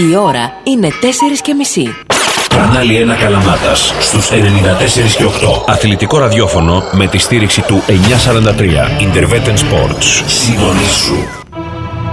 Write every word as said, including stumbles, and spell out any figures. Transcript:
Η ώρα είναι τέσσερις και μισή. Κανάλι ένα Καλαμάτας στους ενενήντα τέσσερα και οκτώ. Αθλητικό ραδιόφωνο με τη στήριξη του εννιακόσια σαράντα τρία. Interveten Sports. Συντονίσου.